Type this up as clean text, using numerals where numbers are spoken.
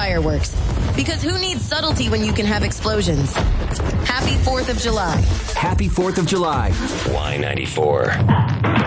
fireworks. Because who needs subtlety when you can have explosions? Happy 4th of July. Happy 4th of July. Y94.